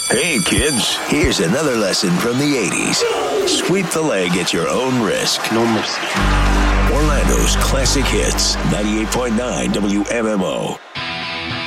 Hey, kids, here's another lesson from the 80s. Sweep the leg at your own risk. No mercy. Orlando's classic hits, 98.9 WMMO.